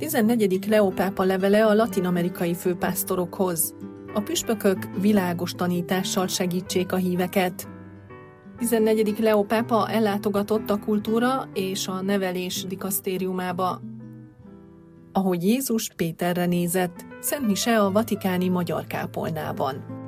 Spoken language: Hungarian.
14. Leó pápa levele a latin-amerikai főpásztorokhoz. A püspökök világos tanítással segítsék a híveket. 14. Leó pápa ellátogatott a kultúra és a nevelés dikasztériumába. Ahogy Jézus Péterre nézett, Szent mise a vatikáni magyar kápolnában.